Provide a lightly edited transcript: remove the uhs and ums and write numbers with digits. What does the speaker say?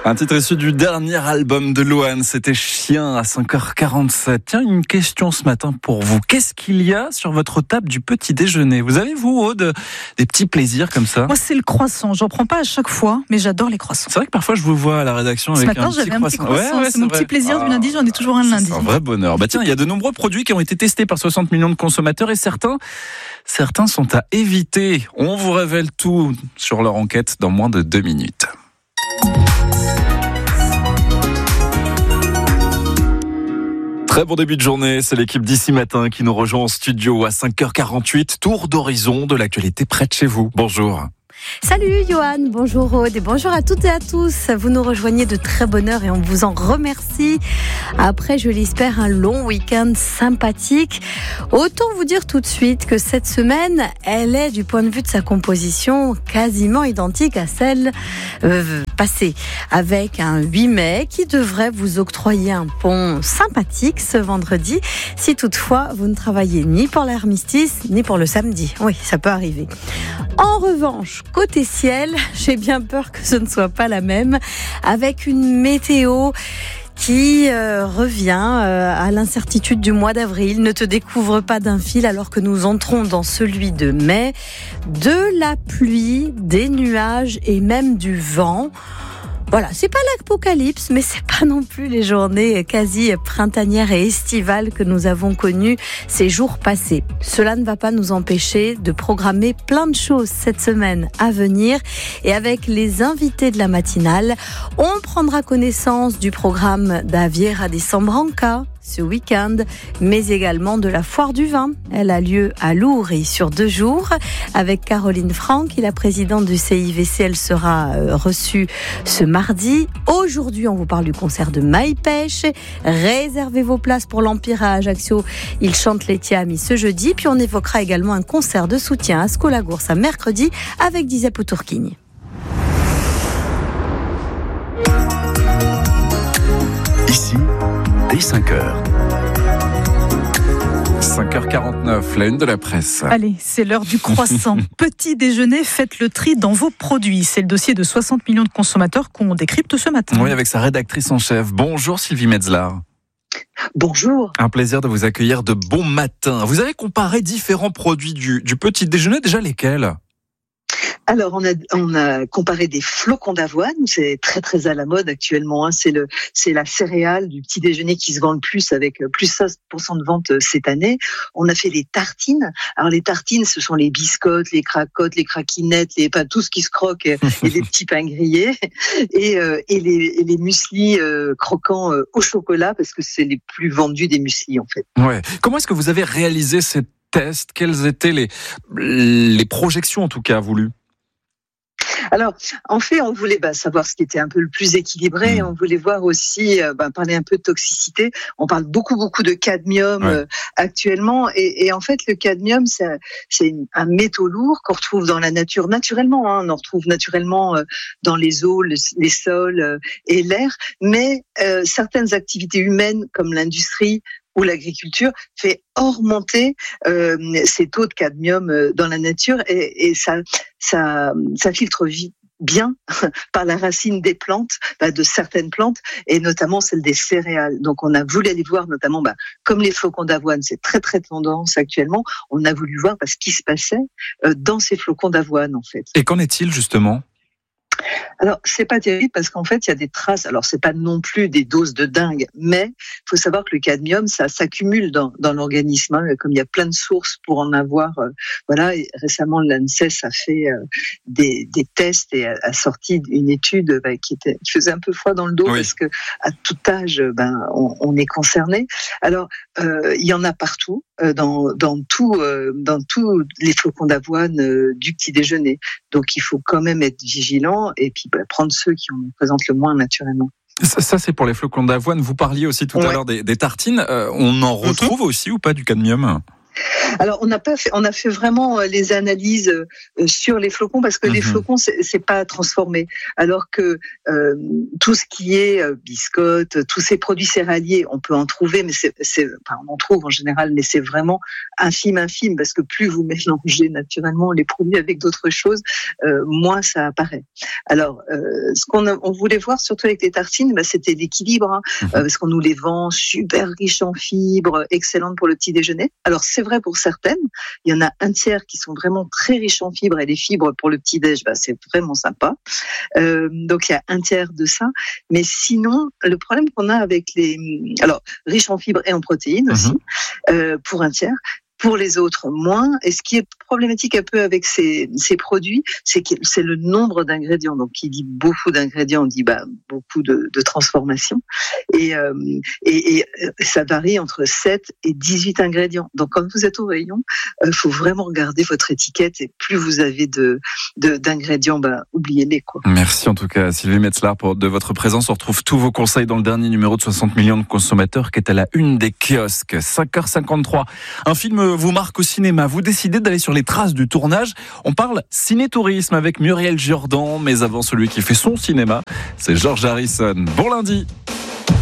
Un titre issu du dernier album de Louane, c'était Chien à 5h47. Tiens, une question ce matin pour vous. Qu'est-ce qu'il y a sur votre table du petit déjeuner ? Vous avez, vous, Aude, des petits plaisirs comme ça ? Moi, c'est le croissant. J'en prends pas à chaque fois, mais j'adore les croissants. C'est vrai que parfois je vous vois à la rédaction avec un petit croissant. Ouais, c'est mon petit plaisir du lundi, j'en ai toujours un le lundi. C'est un vrai bonheur. Tiens, il y a de nombreux produits qui ont été testés par 60 millions de consommateurs et certains sont à éviter. On vous révèle tout sur leur enquête dans moins de 2 minutes. Très bon début de journée, c'est l'équipe d'ici matin qui nous rejoint en studio à 5h48. Tour d'horizon de l'actualité près de chez vous. Bonjour. Salut Johan, bonjour Aude et bonjour à toutes et à tous. Vous nous rejoignez de très bonne heure et on vous en remercie. Après, je l'espère, un long week-end sympathique. Autant vous dire tout de suite que cette semaine, elle est du point de vue de sa composition quasiment identique à celle passée. Avec un 8 mai qui devrait vous octroyer un pont sympathique ce vendredi. Si toutefois, vous ne travaillez ni pour l'armistice ni pour le samedi. Oui, ça peut arriver. En revanche, côté ciel, j'ai bien peur que ce ne soit pas la même, avec une météo qui revient à l'incertitude du mois d'avril. Ne te découvre pas d'un fil alors que nous entrons dans celui de mai. De la pluie, des nuages et même du vent. Voilà, c'est pas l'apocalypse, mais c'est pas non plus les journées quasi printanières et estivales que nous avons connues ces jours passés. Cela ne va pas nous empêcher de programmer plein de choses cette semaine à venir. Et avec les invités de la matinale, on prendra connaissance du programme d'Aviera di San Branca ce week-end, mais également de la foire du vin. Elle a lieu à Lourdes sur 2 jours avec Caroline Franck, la présidente du CIVC. Elle sera reçue ce mardi. Aujourd'hui, on vous parle du concert de Maïpêche. Réservez vos places pour l'Empire à Ajaccio. Il chante les Tiamis ce jeudi. Puis on évoquera également un concert de soutien à Scolagours à mercredi avec Giuseppe Turchini. Ici, dès 5h. 5h49, la une de la presse. Allez, c'est l'heure du croissant. Petit déjeuner, faites le tri dans vos produits. C'est le dossier de 60 millions de consommateurs qu'on décrypte ce matin. Oui, avec sa rédactrice en chef. Bonjour Sylvie Metzler. Bonjour. Un plaisir de vous accueillir de bon matin. Vous avez comparé différents produits du petit déjeuner, déjà lesquels ? Alors, on a comparé des flocons d'avoine, c'est très très à la mode actuellement. C'est la céréale du petit déjeuner qui se vend le plus, avec plus 16% de vente cette année. On a fait des tartines. Alors les tartines, ce sont les biscottes, les cracottes, les craquinettes, tout ce qui se croque et des petits pains grillés et les mueslis croquants au chocolat, parce que c'est les plus vendus des mueslis en fait. Ouais. Comment est-ce que vous avez réalisé ces tests ? Quelles étaient les projections en tout cas voulues ? Alors, en fait, on voulait savoir ce qui était un peu le plus équilibré. On voulait voir aussi, parler un peu de toxicité. On parle beaucoup de cadmium actuellement. Et en fait, le cadmium, c'est un métaux lourd qu'on retrouve dans la nature naturellement. On en retrouve naturellement dans les eaux, les sols et l'air. Mais certaines activités humaines, comme l'industrie ou l'agriculture, fait augmenter ces taux de cadmium dans la nature et ça filtre bien par la racine des plantes, de certaines plantes, et notamment celle des céréales. Donc on a voulu aller voir notamment, comme les flocons d'avoine, c'est très très tendance actuellement, on a voulu voir ce qui se passait dans ces flocons d'avoine en fait. Et qu'en est-il justement ? Alors, c'est pas terrible parce qu'en fait, il y a des traces. Alors, c'est pas non plus des doses de dingue, mais il faut savoir que le cadmium, ça s'accumule dans l'organisme, comme il y a plein de sources pour en avoir. Et récemment, l'ANSES a fait des tests et a sorti une étude qui faisait un peu froid dans le dos parce que à tout âge, on est concerné. Alors, il y en a partout. Dans tous les flocons d'avoine du petit déjeuner. Donc il faut quand même être vigilant et puis prendre ceux qui en présentent le moins naturellement. Ça c'est pour les flocons d'avoine. Vous parliez aussi tout à l'heure des tartines. On en retrouve aussi ou pas du cadmium ? Alors on a fait vraiment les analyses sur les flocons parce que les flocons c'est pas transformé, alors que tout ce qui est biscottes, tous ces produits céréaliers, on peut en trouver, mais on en trouve en général, mais c'est vraiment infime parce que plus vous mélangez naturellement les produits avec d'autres choses, moins ça apparaît. Alors ce on voulait voir surtout avec les tartines, c'était l'équilibre, parce qu'on nous les vend super riches en fibres, excellentes pour le petit déjeuner. Alors c'est vrai pour certaines, il y en a un tiers qui sont vraiment très riches en fibres, et les fibres pour le petit déj, c'est vraiment sympa. Donc il y a un tiers de ça, mais sinon le problème qu'on a avec alors riches en fibres et en protéines aussi, pour un tiers. Pour les autres, moins. Et ce qui est problématique un peu avec ces produits, c'est le nombre d'ingrédients. Donc, qui dit beaucoup d'ingrédients, on dit beaucoup de transformations. Et ça varie entre 7 et 18 ingrédients. Donc, quand vous êtes au rayon, faut vraiment regarder votre étiquette. Et plus vous avez d'ingrédients, oubliez-les, quoi. Merci en tout cas, Sylvie Metzler, de votre présence. On retrouve tous vos conseils dans le dernier numéro de 60 millions de consommateurs qui est à la une des kiosques. 5h53. Un film vous marque au cinéma, vous décidez d'aller sur les traces du tournage. On parle ciné-tourisme avec Muriel Jourdan, mais avant celui qui fait son cinéma, c'est George Harrison. Bon lundi.